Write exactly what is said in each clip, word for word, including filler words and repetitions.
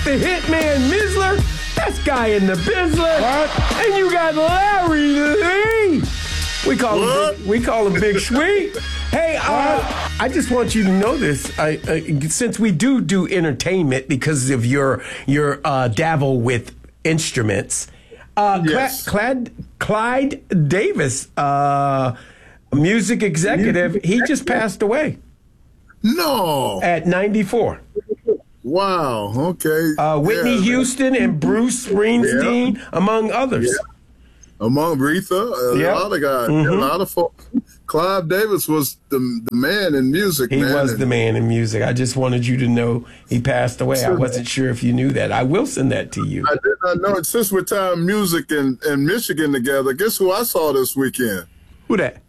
the hitman Mizzler. That's Guy in the Bizzler. What? And you got Larry Lee. We call him Big, we call him Big Sweet. Hey, uh, I just want you to know this. I, uh, since we do do entertainment because of your your uh, dabble with instruments, uh, yes. Clyde, Clyde Davis, uh, music executive, he just passed away. No. At ninety-four. Wow. Okay. Uh, Whitney yeah, Houston man. and Bruce Springsteen, yeah. among others. Yeah. Among Aretha, a yep. lot of guys, mm-hmm. a lot of folks. Clive Davis was the the man in music. He man. was and, the man in music. I just wanted you to know he passed away. I wasn't sure if you knew that. I will send that to you. I did not know it. Since we're tying music and, and Michigan together, guess who I saw this weekend? Who that?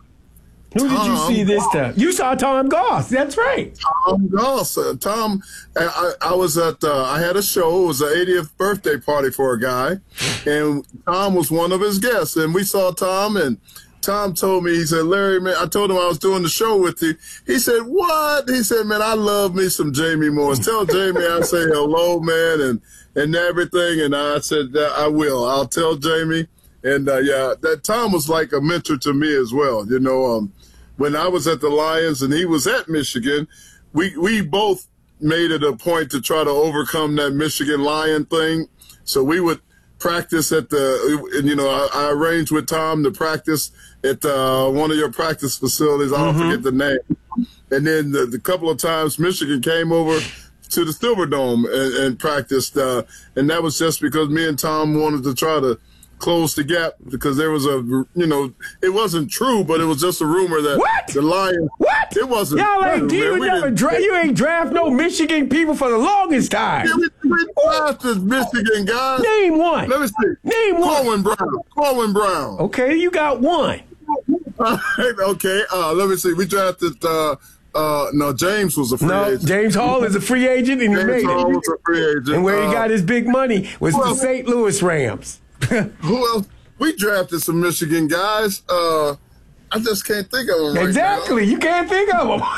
Who Tom did you see this time? You saw Tom Goss. That's right. Tom Goss. Uh, Tom, I, I was at, uh, I had a show. It was an eightieth birthday party for a guy, and Tom was one of his guests. And we saw Tom, and Tom told me, he said, Larry, man, I told him I was doing the show with you. He said, what? He said, man, I love me some Jamie Morris. Tell Jamie I say hello, man, and, and everything. And I said, I will. I'll tell Jamie. And, uh, yeah, that Tom was like a mentor to me as well. You know, um, when I was at the Lions and he was at Michigan, we, we both made it a point to try to overcome that Michigan Lion thing. So we would practice at the, and, you know, I, I arranged with Tom to practice at uh, one of your practice facilities. I don't mm-hmm. forget the name. And then the, the couple of times Michigan came over to the Silverdome and, and practiced. Uh, and that was just because me and Tom wanted to try to close the gap, because there was a, you know, it wasn't true, but it was just a rumor that what? the Lions. What? It wasn't. Y'all ain't, you, never dra- you ain't draft no Michigan people for the longest time. Yeah, we, we drafted Michigan guys. Name one. Let me see. Name one. Corwin Brown. Corwin Brown. Okay, you got one. Uh, okay, uh, let me see. We drafted, uh, uh, no, James was a free no, agent. James Hall is a free agent, and James he made Hall it. was a free agent. And where uh, he got his big money was well, the Saint Louis Rams. Who else? We drafted some Michigan guys. Uh, I just can't think of them right exactly. now. You can't think of them.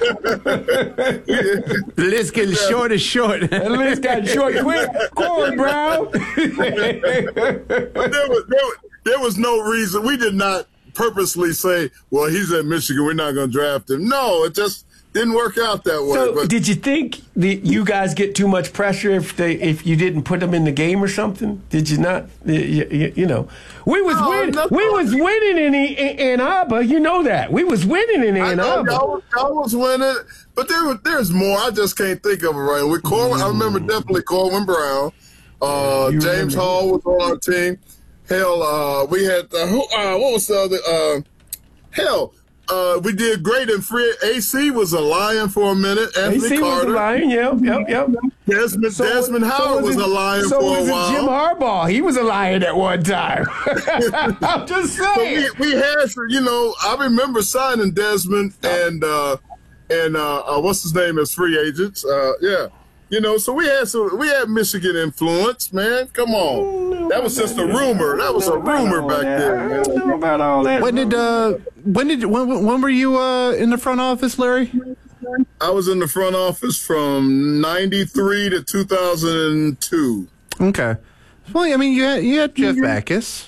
The list getting yeah. short and short. The list got short quick. Corwin Brown. But there was, there, was, there was no reason. We did not purposely say, well, he's at Michigan, we're not going to draft him. No, it just didn't work out that way. So but, did you think that you guys get too much pressure if they if you didn't put them in the game or something? Did you not? You, you, you know, we was no, winning. No. We was winning in, in Ann Arbor. You know that we was winning in Ann Arbor. I know, I was winning, but there there's more. I just can't think of it right. With Corwin, mm. I remember definitely Corwin Brown. Uh, James Hall was on our team. Hell, uh, we had uh, who, uh, what was the other? Uh, hell. Uh, we did great in free. A C was a Lion for a minute. Anthony A C Carter. was a Lion, yep, yep, yep. Desmond, so, Desmond Howard so was, was it, a Lion so for was a while. Jim Harbaugh. He was a Lion at one time. I'm just saying. So we, we had, you know, I remember signing Desmond and uh, and uh, uh, what's his name as free agents. Uh, yeah. You know, so we had some, we had Michigan influence, man. Come on, that was just a rumor. That was a rumor back then. Man. I don't know about all that. When did uh, when did when when were you uh in the front office, Larry? I was in the front office from ninety-three to two thousand two. Okay. Well, I mean, you had, you had Jeff Backus.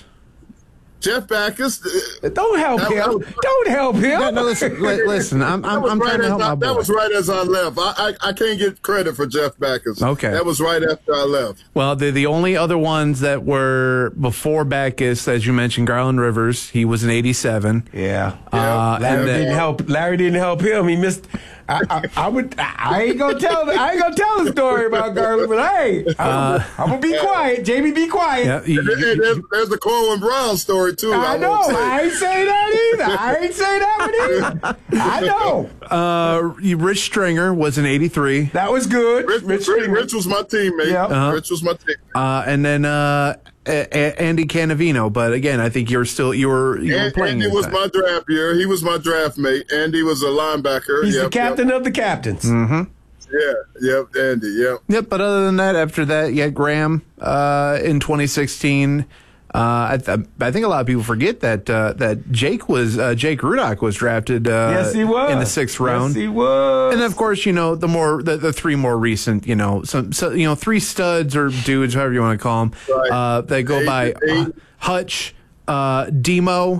Jeff Backus. Don't help that, him. Was, Don't help him. No, no listen, listen. I'm, I'm, I'm right trying to help I, my boy. That was right as I left. I, I, I can't get credit for Jeff Backus. Okay. That was right after I left. Well, the the only other ones that were before Backus, as you mentioned, Garland Rivers. He was in eighty-seven. Yeah. Uh, Larry and then, didn't help. Larry didn't help him. He missed. I, I, I would. I ain't gonna tell. I ain't gonna tell the story about Garland, but hey, I'm, uh, I'm gonna be quiet. Jamie, be quiet. Yeah, you, and, and there's, there's the Corwin Brown story too. I, I know. I ain't say that either. I ain't say that one either. I know. Uh, Rich Stringer was in eighty-three. That was good. Rich, Rich, Rich, Rich was my teammate. Yep. Uh-huh. Rich was my teammate. Uh, and then uh, a- a- Andy Canavino. But again, I think you're still you were you were playing. Andy was time. my draft year. He was my draft mate. Andy was a linebacker. He's yep, the captain yep. of the captains. Mm-hmm. Yeah, yep, Andy, yep. Yep, but other than that, after that, you had Graham uh, in twenty sixteen. Uh, I, th- I think a lot of people forget that uh, that Jake was uh, Jake Rudock was drafted. Uh, Yes, he was in the sixth round. Yes, he was. And then, of course, you know the more the, the three more recent, you know, some so, you know three studs or dudes, however you want to call them. Right. Uh, they go Eight, by eight. uh, Hutch, uh, Demo,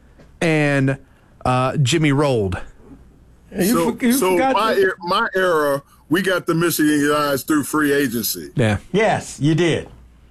and uh, Jimmy Rolled. You So, for- you so forgot my that- er- my era, we got the Michigan guys through free agency. Yeah. Yes, you did.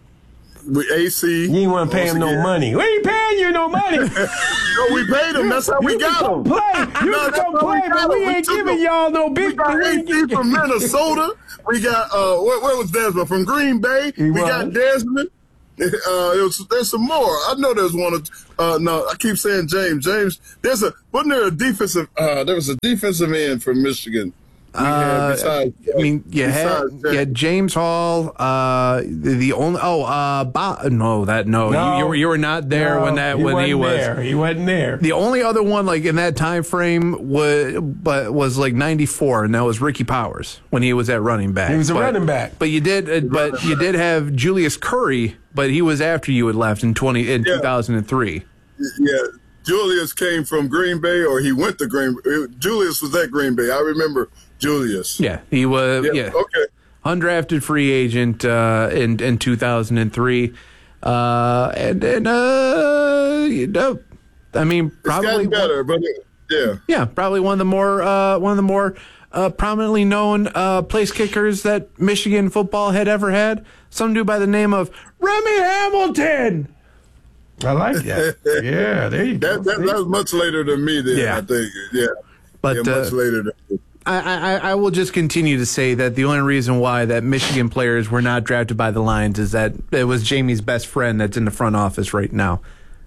We A C. You ain't want to pay him no once again. money. We ain't paying you no money. No, we paid them. That's how we you got can them. come play. You No, can that's come how we play, got but we 'em. We ain't took giving 'em. y'all no We big. got we A ain't C giving- from Minnesota. We got uh, where, where was Desmond from Green Bay? He we was. got Desmond. Uh, it was, there's some more. I know there's one. Or two. Uh, no, I keep saying James. James. There's a wasn't there a defensive? Uh, there was a defensive end from Michigan. We had Uh, besides, I mean, you had, besides you had James Hall. Uh, the, the only oh, uh, Bob, no, that no, No. You, you were you were not there No, when that when he wasn't was. there. He wasn't there. The only other one like in that time frame was but was like ninety-four, and that was Ricky Powers when he was at running back. He was a But- running back. But you did, uh, but you did have Julius Curry, but he was after you had left in twenty in Yeah. two thousand three. Yeah, Julius came from Green Bay, or he went to Green Bay. Julius was at Green Bay. I remember Julius. Yeah, he was. Yeah, Yeah, okay. undrafted free agent uh, in in two thousand three, uh, and and uh, you know, I mean, It's probably gotten better, but it, yeah. yeah, probably one of the more uh, one of the more uh, prominently known uh, place kickers that Michigan football had ever had. Some dude by the name of Remy Hamilton. I like that. Yeah, there you go. That, that, that was much later than me. Then Yeah. I think. Yeah, But yeah, much uh, later than me. I, I, I will just continue to say that the only reason why that Michigan players were not drafted by the Lions is that it was Jamie's best friend that's in the front office right now.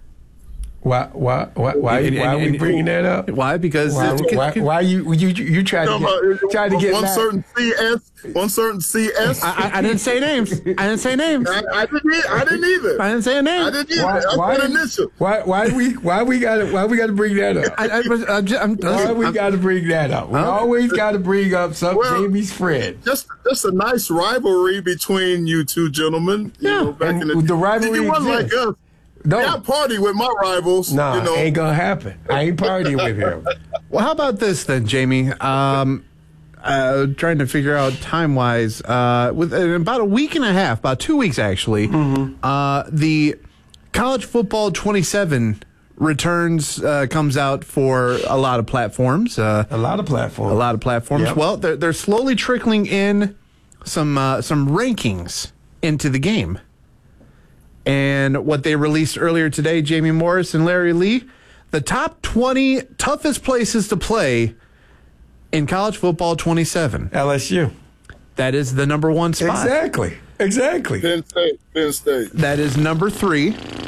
Why? Why? Why? Why, And- why are we and- bringing that up? Why? Because Why? it's- Why, why you you you tried to Talking about, get, tried to get one back. certain C S, one certain C S. I, I, I didn't say names. I didn't say names. I, I didn't. e- I didn't either. I didn't say a name. I didn't either. Why? I Why, said initial. why? Why we? Why we got to? Why we got to bring that up? I, I, was- I'm, just, I'm, Why we I'm- got to bring that up? We always got to bring up some Well- Jamie's friend. Just, just a nice rivalry between you two gentlemen. You Yeah, know, back and in the, the rivalry You wasn't like exists. us. No, Yeah, I party with my rivals. nah, you know. ain't gonna happen. I ain't partying with him. Well, how about this then, Jamie? Um, uh, trying to figure out time wise, uh, with in about a week and a half, about two weeks actually, uh, the College Football twenty-seven returns uh, comes out for a lot of platforms. Uh, A lot of platforms. a lot of platforms. Yep. Well, they're they're slowly trickling in some uh, some rankings into the game. And what they released earlier today, Jamie Morris and Larry Lee, the top twenty toughest places to play in college football twenty-seven. L S U. That is the number one spot. Exactly. Exactly. Penn State. Penn State. That is number three.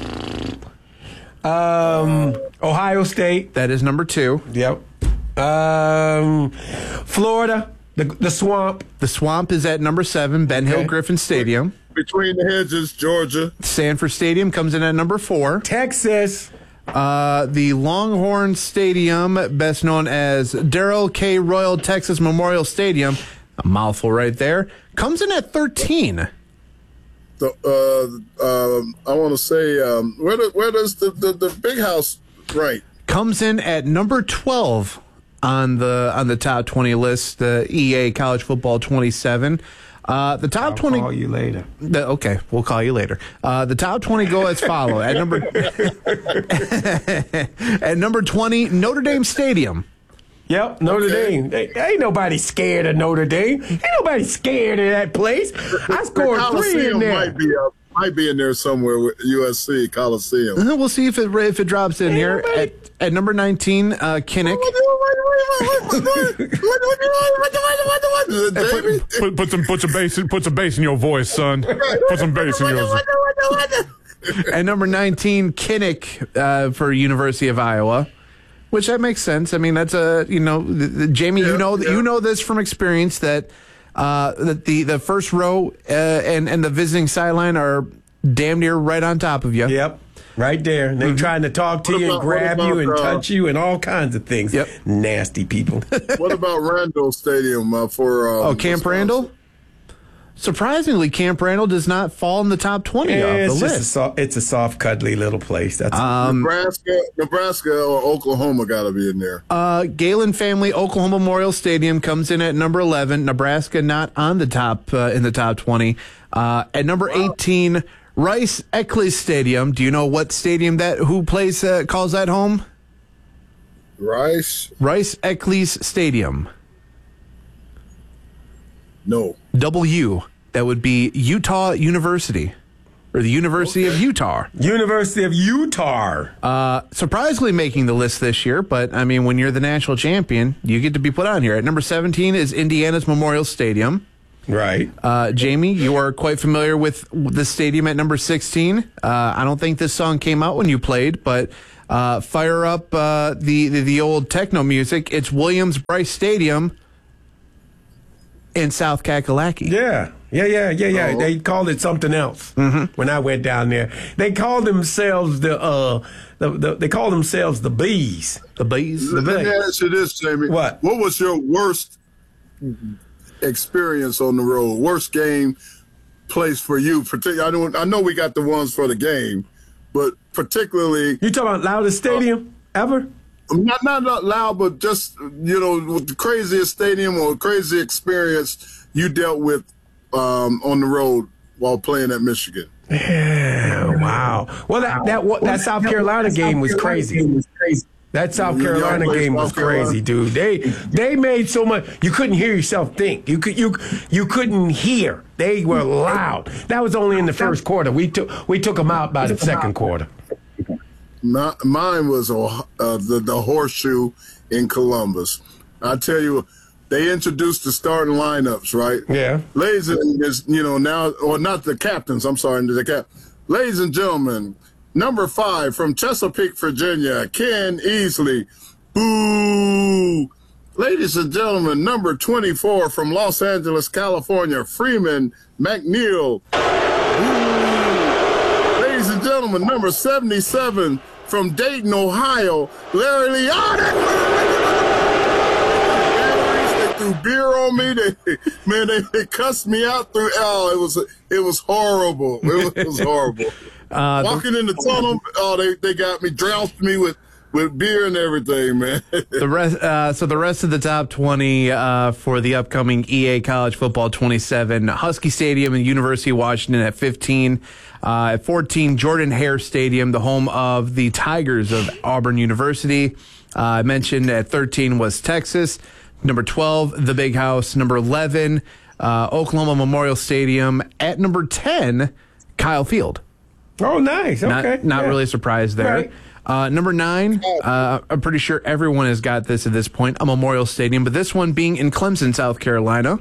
Um, Ohio State. That is number two. Yep. Um, Florida. The the swamp. The Swamp is at number seven, Ben Hill Okay. Griffin Stadium. Between the hedges, Georgia. Sanford Stadium comes in at number four. Texas. Uh, the Longhorn Stadium, best known as Darrell K. Royal Texas Memorial Stadium, a mouthful right there, comes in at thirteen. The, uh, um, I want to say, um, where, do, where does the, the, the big house rank? Comes in at number twelve on the on the top twenty list, the E A College Football twenty-seven. Uh, the top I'll twenty. call you later. The, okay, we'll call you later. Uh, the top twenty go as follow. At number at number twenty, Notre Dame Stadium. Yep, Notre Okay. Dame. They, ain't nobody scared of Notre Dame. Ain't nobody scared of that place. I The scored three in Coliseum there. might be up, might be in there somewhere with U S C Coliseum. Uh, We'll see if it if it drops in here. nobody- At, at number nineteen, uh, Kinnick. Jamie? Put, put some put some bass put some bass in your voice, son. Put some bass in yours. At number nineteen, Kinnick uh, for University of Iowa, which that makes sense. I mean, that's a you know, the, the, Jamie, you Yeah, know yeah. you know this from experience that uh, that the the first row uh, and and the visiting sideline are damn near right on top of you. Yep, right there. And they trying to talk to What you and about- grab what you and about, uh, touch you and all kinds of things. Yep. Nasty people. What about Randall Stadium uh, for? Um, Oh, Camp Wisconsin? Randall. surprisingly, Camp Randall does not fall in the top twenty Yeah, of it's the just a list. soft, it's a soft, cuddly little place. That's Nebraska, Nebraska or Oklahoma got to be in there. Uh, Galen family, Oklahoma Memorial Stadium comes in at number eleven. Nebraska not on the top uh, in the top twenty. Uh, at number eighteen, Rice Eccles Stadium. Do you know what stadium that who plays uh, calls that home? Rice? Rice Eccles Stadium. No. W. That would be Utah University, or the University of Utah. University of Utah. Uh, surprisingly making the list this year, but I mean, when you're the national champion, you get to be put on here. At number seventeen is Indiana's Memorial Stadium. Right. Uh, Jamie, you are quite familiar with the stadium at number sixteen. Uh, I don't think this song came out when you played, but uh, fire up uh, the, the the old techno music. It's Williams-Brice Stadium in South Kakalaki. Yeah. Yeah, yeah, yeah, yeah. Oh. They called it something else when I went down there. They called themselves the uh, the, the they called themselves the Bees. The Bees. The Let me Bees. ask you this, Jamie. What? What was your worst experience on the road? Worst game place for you? Particularly, I don't. I know we got the ones for the game, but particularly You talking about loudest stadium ever? not not not loud, but just you know, with the craziest stadium or crazy experience you dealt with um, on the road while playing at Michigan. Yeah, wow. Well, that that wa- that South Carolina game was crazy. That South You- y'all Carolina played game was South Carolina? crazy, dude. They they made so much you couldn't hear yourself think. You could you you couldn't hear. They were loud. That was only in the first quarter. We took we took them out by the second quarter. My, mine was a, uh, the the horseshoe in Columbus. I tell you, they introduced the starting lineups, right? Yeah. Ladies and is you know now, or not the captains. I'm sorry, the cap. Ladies and gentlemen, number five from Chesapeake, Virginia, Ken Easley. Boo! Ladies and gentlemen, number twenty-four from Los Angeles, California, Freeman McNeil. Boo! Ladies and gentlemen, number seventy-seven from Dayton, Ohio, Larry Leonis. They threw beer on me. They, man, they, they cussed me out through. Oh, it was it was horrible. It was, it was horrible. Uh, Walking in the tunnel, oh, they, they got me, drowned me with, with beer and everything, man. The rest, uh, so the rest of the top twenty uh, for the upcoming E A College Football twenty-seven, Husky Stadium and University of Washington at fifteen. Uh, at fourteen, Jordan Hare Stadium, the home of the Tigers of Auburn University. Uh, I mentioned at thirteen was Texas. Number twelve, the Big House. Number eleven, uh, Oklahoma Memorial Stadium. At number ten, Kyle Field. Oh, nice. Okay. Not, not Yeah. really surprised there. Right. Uh, number nine, uh, I'm pretty sure everyone has got this at this point, a Memorial Stadium, but this one being in Clemson, South Carolina.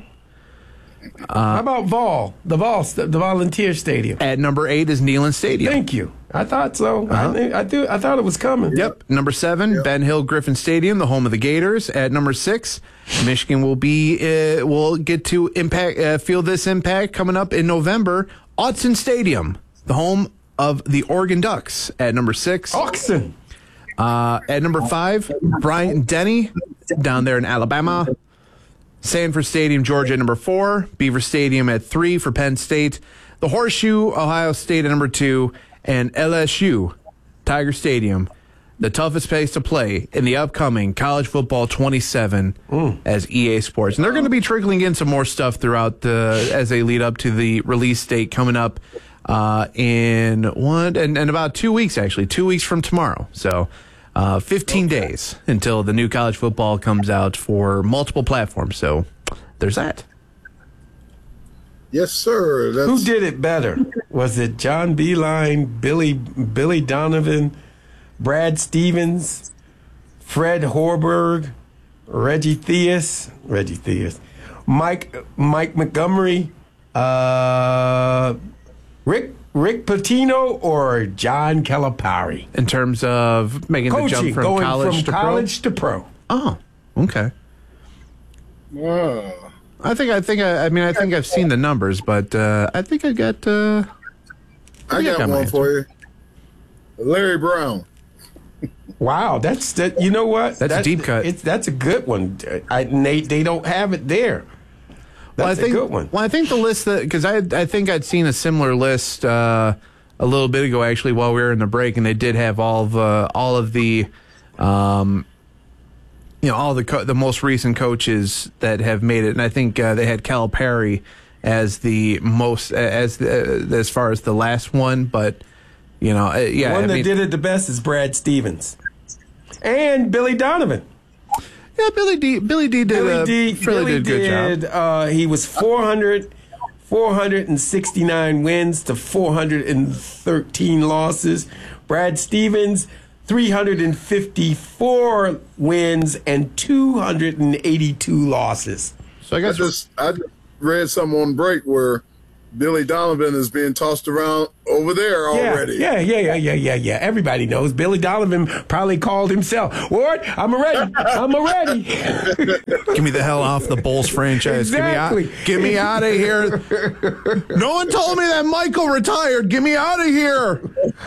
How about Vol? The Vol, the Volunteer Stadium. At number eight is Neyland Stadium. Thank you. I thought so. I, I do. I thought it was coming. Yep. Number seven, Ben Hill Griffin Stadium, the home of the Gators. At number six, Michigan will be uh, will get to impact uh, feel this impact coming up in November. Autzen Stadium, the home of the Oregon Ducks. At number six, Oxen. uh, at number five, Bryant Denny down there in Alabama. Sanford Stadium, Georgia at number four. Beaver Stadium at three for Penn State. The Horseshoe, Ohio State at number two. And L S U, Tiger Stadium, the toughest place to play in the upcoming College Football twenty-seven Mm. as E A Sports. And they're going to be trickling in some more stuff throughout the as they lead up to the release date coming up uh, in one and, and about two weeks, actually, two weeks from tomorrow. So uh, fifteen okay. days until the new college football comes out for multiple platforms. So there's that. Yes, sir. That's, Who did it better? Was it John Beeline, Billy Billy Donovan, Brad Stevens, Fred Horberg, Reggie Theus, Reggie Theus, Mike Mike Montgomery, uh, Rick Rick Pitino, or John Calipari? In terms of making the Coaching, jump from going college from to college pro? to pro. Oh, okay. Wow. I think I think I, I mean I think I've seen the numbers, but uh, I think I got. Uh, I, think got my one answer. for you. Larry Brown. Wow, that's that. You know what? That's a deep cut. It's that's a good one. I, they they don't have it there. well, I That's a think, good one. Well, I think the list that because I I think I'd seen a similar list uh, a little bit ago actually while we were in the break, and they did have all of uh, all of the, um, you know, all the co- the most recent coaches that have made it, and I think uh, they had Calipari as the most as the, as far as the last one, but you know, uh, yeah, The one I that mean, did it the best is Brad Stevens and Billy Donovan. yeah, Billy D. Billy D. did Billy a D. really Billy did a good did. job. Uh, he was four hundred, four hundred sixty-nine wins to four hundred thirteen losses. Brad Stevens, three hundred fifty-four wins and two hundred eighty-two losses. So I I guess just I just read something on break where Billy Donovan is being tossed around over there already. Yeah, yeah, yeah, yeah, yeah, yeah. Everybody knows Billy Donovan probably called himself. Ward, I'm ready. I'm ready. Get me the hell off the Bulls franchise. Exactly. Get me out. Get me out of here. No one told me that Michael retired. Get me out of here.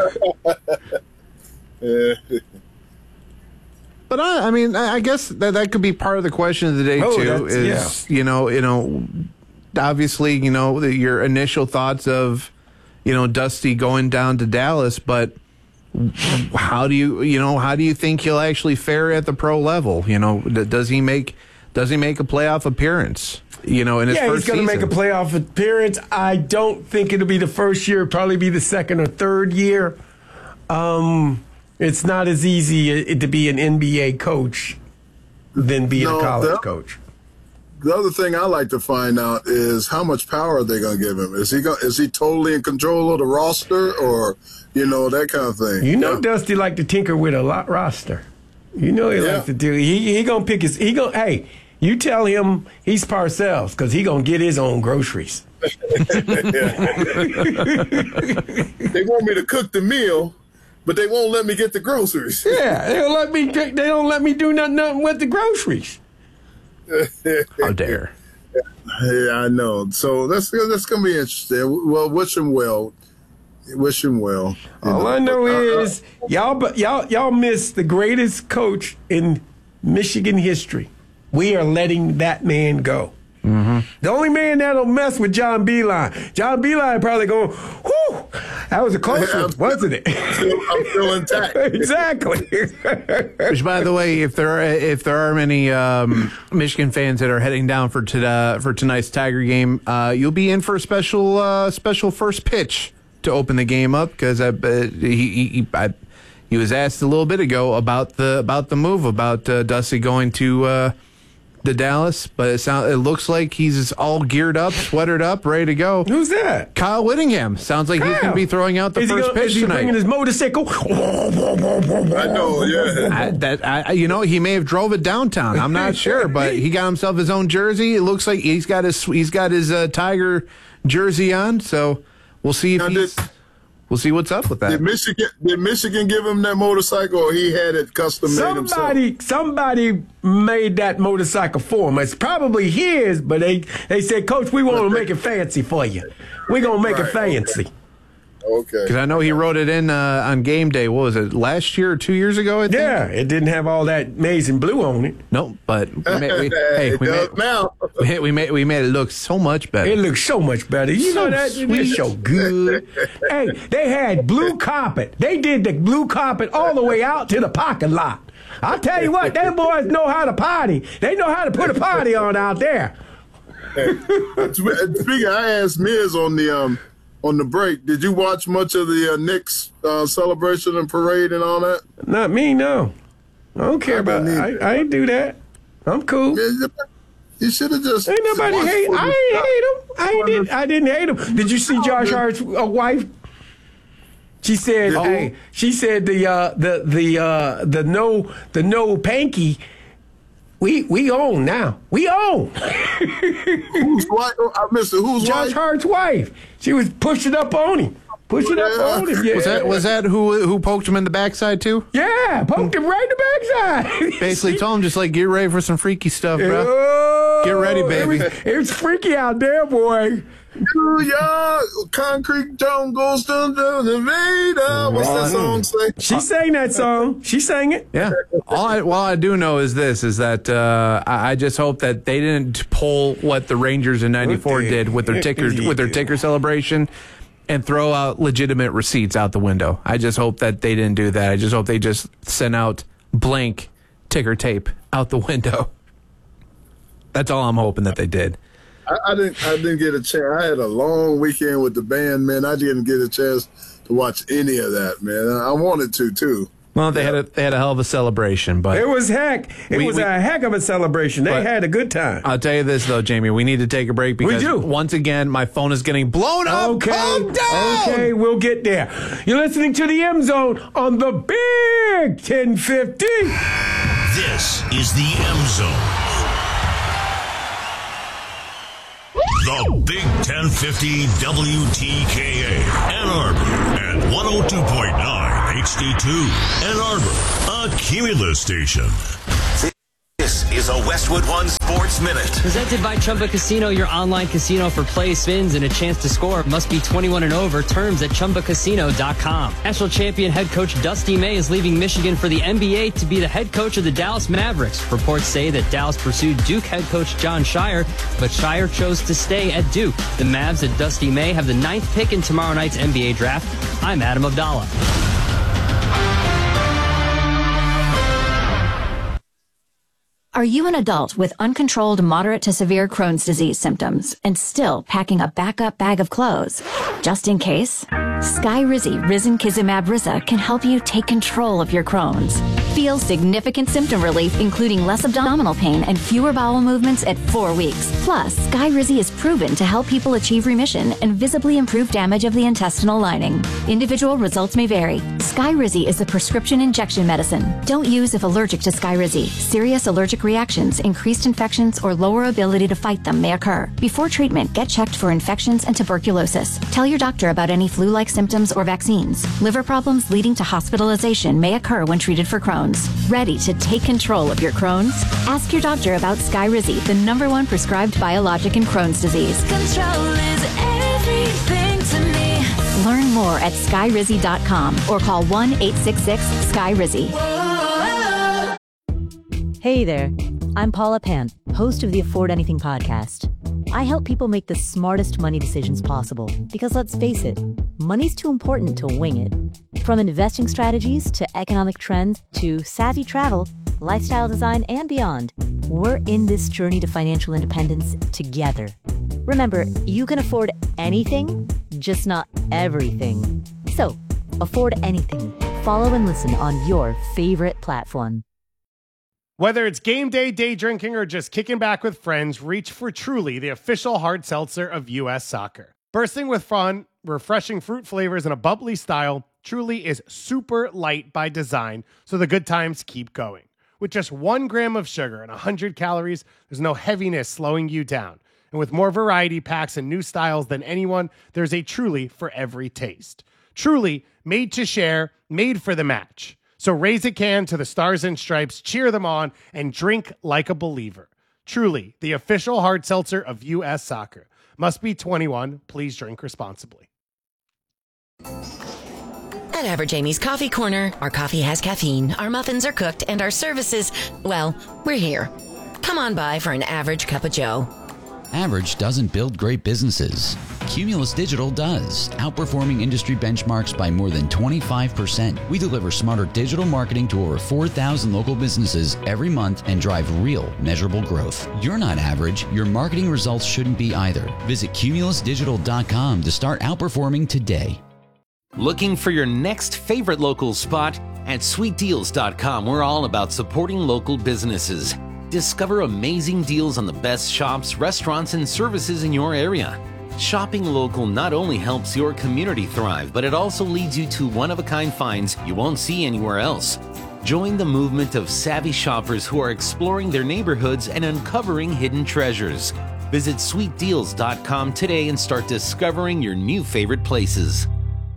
But I, I mean, I I guess that that could be part of the question of the day Oh, too. that's- Is you know, you know, obviously, you know, the, your initial thoughts of, you know, Dusty going down to Dallas, but how do you, you know, how do you think he'll actually fare at the pro level? You know, d- does he make does he make a playoff appearance? You know, in his Yeah, first he's going to season? make a playoff appearance. I don't think it'll be the first year. It'll probably be the second or third year. Um, it's not as easy uh, to be an N B A coach than being No, a college that- coach. The other thing I like to find out is how much power are they going to give him? Is he go, is he totally in control of the roster, or you know that kind of thing? You know, Yeah. Dusty like to tinker with a lot roster. You know he Yeah. likes to do. He he gonna pick his. He gonna. Hey, you tell him he's Parcells because he gonna get his own groceries. They want me to cook the meal, but they won't let me get the groceries. Yeah, they don't let me. They don't let me do nothing, nothing with the groceries. How dare? Yeah, I know. So that's that's gonna be interesting. Well, wish him well. Wish him well. You All know, I know but, uh, is y'all, but y'all, y'all missed the greatest coach in Michigan history. We are letting that man go. Mm-hmm. The only man that'll mess with John Beeline. John Beeline probably going, whew, that was a close one, wasn't it? I'm still intact. Exactly. Which, by the way, if there are if there are many um, Michigan fans that are heading down for to, for tonight's Tiger game, uh, you'll be in for a special uh, special first pitch to open the game up because uh, he he, he, I, he was asked a little bit ago about the about the move about uh, Dusty going to uh, the Dallas, but it sounds it looks like he's all geared up, sweatered up, ready to go. Who's that? Kyle Whittingham sounds like he's going to be throwing out the is he first gonna, pitch is he tonight. bringing his motorcycle? I know. Yeah. I, that I, you know, he may have drove it downtown. I'm not sure, but he got himself his own jersey. It looks like he's got his he's got his uh, Tiger jersey on. So we'll see if Now, he's, did- we'll see what's up with Did that. Michigan did Michigan give him that motorcycle, or he had it custom made himself? Somebody, somebody made that motorcycle for him. It's probably his, but they, they said, Coach, we want to make it fancy for you. We're going to make it Right, fancy. Okay. Because I know he wrote it in uh, on game day. What was it, last year or two years ago? I think. Yeah, it didn't have all that amazing blue on it. No, but we made, we, hey, it we does made, now. we, we made we made it look so much better. It looks so much better. You So know that? sweet. It's so good. Hey, they had blue carpet. They did the blue carpet all the way out to the parking lot. I'll tell you what, them boys know how to party. They know how to put a party on out there. Speaking, I asked Miz on the um on the break. Did you watch much of the uh, Knicks uh, celebration and parade and all that? Not me, no. I don't care I about didn't I, either. I ain't do that. I'm cool. Yeah, you- you should have just. Ain't nobody watched hate. for the- I ain't hate him. I ain't did. I didn't hate him. Did you see Josh Hart's uh, wife? She said, Yeah. "Hey, she said the uh, the the uh, the no the no panky. We we own now. We own." Who's wife? Oh, I missed it. Who's Josh wife? Hart's wife. She was pushing up on him. Pushing up Yeah. on him. Yeah. Was that was that who who poked him in the backside too? Yeah, poked him right in the backside. Basically told him just like get ready for some freaky stuff, bro. Oh, Get ready, It baby. was, it was freaky out there, boy. Do ya concrete jungles to the Vader? What's that song say? She sang that song. She sang it. Yeah. All I, all I do know is this: is that uh, I, I just hope that they didn't pull what the Rangers in ninety-four did with their ticker with their ticker celebration and throw out legitimate receipts out the window. I just hope that they didn't do that. I just hope they just sent out blank ticker tape out the window. That's all I'm hoping that they did. I, I didn't. I didn't get a chance. I had a long weekend with the band, man. I didn't get a chance to watch any of that, man. I, I wanted to too. Well, they yeah. had a they had a hell of a celebration, but it was heck. It we, was we, a heck of a celebration. They had a good time. I'll tell you this though, Jamie, we need to take a break because we do. Once again my phone is getting blown up. Okay, calm down. Okay, we'll get there. You're listening to the M Zone on the Big ten fifty. This is the M Zone. The Big ten fifty W T K A, Ann Arbor, at one oh two point nine H D two, Ann Arbor, a Cumulus station. This is a Westwood One Sports Minute. Presented by Chumba Casino, your online casino for play, spins, and a chance to score. Must be twenty-one and over. Terms at chumba casino dot com. National champion head coach Dusty May is leaving Michigan for the N B A to be the head coach of the Dallas Mavericks. Reports say that Dallas pursued Duke head coach John Shire, but Shire chose to stay at Duke. The Mavs and Dusty May have the ninth pick in tomorrow night's N B A draft. I'm Adam Abdallah. Are you an adult with uncontrolled moderate to severe Crohn's disease symptoms and still packing a backup bag of clothes? Just in case, Skyrizi Risankizumab Riza can help you take control of your Crohn's. Feel significant symptom relief, including less abdominal pain and fewer bowel movements at four weeks. Plus, Skyrizi is proven to help people achieve remission and visibly improve damage of the intestinal lining. Individual results may vary. Skyrizi is a prescription injection medicine. Don't use if allergic to Skyrizi. Serious allergic reactions, increased infections, or lower ability to fight them may occur. Before treatment, get checked for infections and tuberculosis. Tell your doctor about any flu-like symptoms or vaccines. Liver problems leading to hospitalization may occur when treated for Crohn's. Ready to take control of your Crohn's? Ask your doctor about Skyrizi, the number one prescribed biologic in Crohn's disease. Control is everything to me. Learn more at skyrizi dot com or call one eight six six Sky Rizzi. Hey there, I'm Paula Pant, host of the Afford Anything podcast. I help people make the smartest money decisions possible because, let's face it, money's too important to wing it. From investing strategies to economic trends to savvy travel, lifestyle design, and beyond, we're in this journey to financial independence together. Remember, you can afford anything, just not everything. So, afford anything. Follow and listen on your favorite platform. Whether it's game day, day drinking, or just kicking back with friends, reach for Truly, the official hard seltzer of U S Soccer. Bursting with fun, refreshing fruit flavors, and a bubbly style, Truly is super light by design, so the good times keep going. With just one gram of sugar and one hundred calories, there's no heaviness slowing you down. And with more variety packs and new styles than anyone, there's a Truly for every taste. Truly, made to share, made for the match. So raise a can to the Stars and Stripes, cheer them on, and drink like a believer. Truly, the official hard seltzer of U S Soccer. Must be twenty-one. Please drink responsibly. At Average Amy's Coffee Corner, our coffee has caffeine, our muffins are cooked, and our services, well, we're here. Come on by for an average cup of joe. Average doesn't build great businesses. Cumulus Digital does, outperforming industry benchmarks by more than twenty-five percent. We deliver smarter digital marketing to over four thousand local businesses every month and drive real, measurable growth. You're not average. Your marketing results shouldn't be either. Visit cumulus digital dot com to start outperforming today. Looking for your next favorite local spot? At sweet deals dot com, we're all about supporting local businesses. Discover amazing deals on the best shops, restaurants, and services in your area. Shopping local not only helps your community thrive, but it also leads you to one-of-a-kind finds you won't see anywhere else. Join the movement of savvy shoppers who are exploring their neighborhoods and uncovering hidden treasures. Visit sweet deals dot com today and start discovering your new favorite places.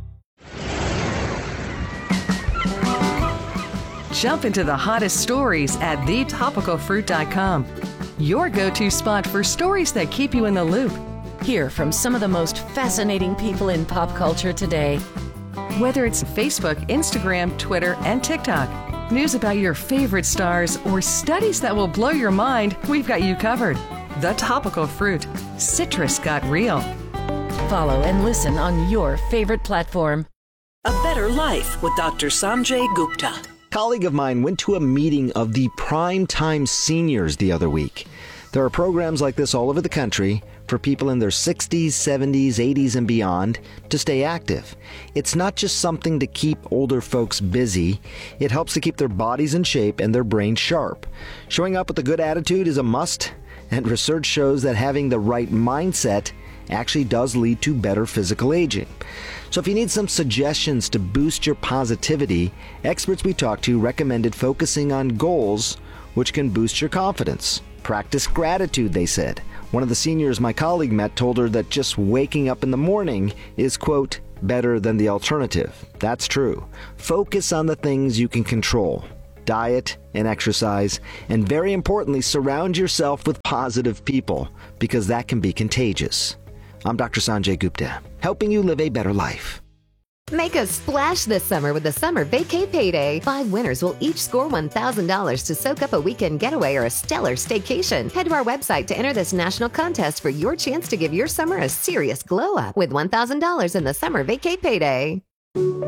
Jump into the hottest stories at the topical fruit dot com. Your go-to spot for stories that keep you in the loop. Hear from some of the most fascinating people in pop culture today. Whether it's Facebook, Instagram, Twitter, and TikTok, news about your favorite stars, or studies that will blow your mind, we've got you covered. The Topical Fruit. Citrus got real. Follow and listen on your favorite platform. A Better Life with Doctor Sanjay Gupta. Colleague of mine went to a meeting of the Prime Time Seniors the other week. There are programs like this all over the country for people in their sixties, seventies, eighties, and beyond to stay active. It's not just something to keep older folks busy. It helps to keep their bodies in shape and their brains sharp. Showing up with a good attitude is a must, and research shows that having the right mindset actually does lead to better physical aging. So if you need some suggestions to boost your positivity, experts we talked to recommended focusing on goals which can boost your confidence. Practice gratitude, they said. One of the seniors my colleague met told her that just waking up in the morning is, quote, better than the alternative. That's true. Focus on the things you can control. Diet and exercise, and very importantly, surround yourself with positive people, because that can be contagious. I'm Doctor Sanjay Gupta, helping you live a better life. Make a splash this summer with the Summer Vacay Payday. Five winners will each score one thousand dollars to soak up a weekend getaway or a stellar staycation. Head to our website to enter this national contest for your chance to give your summer a serious glow up with one thousand dollars in the Summer Vacay Payday.